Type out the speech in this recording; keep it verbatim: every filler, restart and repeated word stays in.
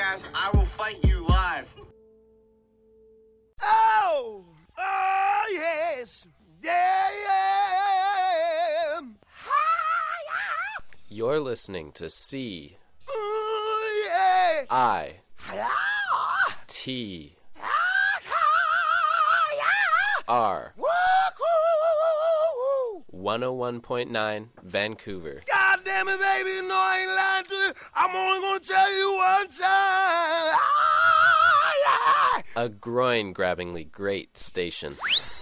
ass, I will fight you live. Oh! Oh, yes! Yeah, yeah! You're listening to C Oh, yeah! I T R one oh one point nine Vancouver. God damn it, baby, you know I ain't lying to you. I'm only gonna tell you one time. A groin-grabbingly great station.